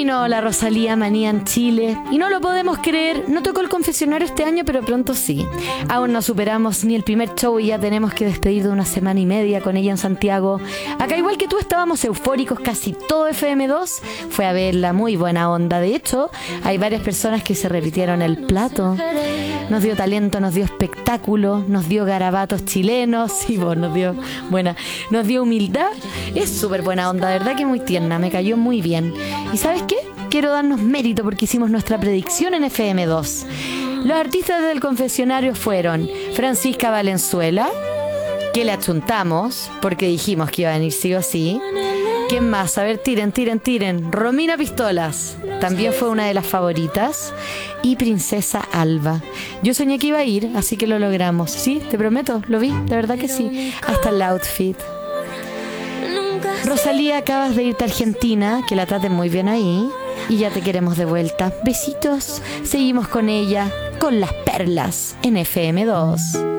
Vino la Rosalía Manía en Chile y no lo podemos creer, no tocó el confesionario este año, pero pronto sí. Aún no superamos ni el primer show y ya tenemos que despedir de una semana y media con ella en Santiago. Acá igual que tú estábamos eufóricos, casi todo FM2 fue a verla, muy buena onda. De hecho, hay varias personas que se repitieron el plato. Nos dio talento, nos dio espectáculo, nos dio garabatos chilenos, sí, vos, nos dio humildad. Es súper buena onda, de verdad que muy tierna, me cayó muy bien. ¿Y sabes qué? Quiero darnos mérito porque hicimos nuestra predicción en FM2. Los artistas del confesionario fueron Francisca Valenzuela, que le achuntamos porque dijimos que iba a venir sí o sí. ¿Quién más? A ver, tiren. Romina Pistolas también fue una de las favoritas. Y Princesa Alba. Yo soñé que iba a ir, así que lo logramos. Sí, te prometo, lo vi, de verdad que sí. Hasta el outfit. Rosalía, acabas de irte a Argentina, que la traten muy bien ahí. Y ya te queremos de vuelta. Besitos. Seguimos con ella, con las perlas en FM2.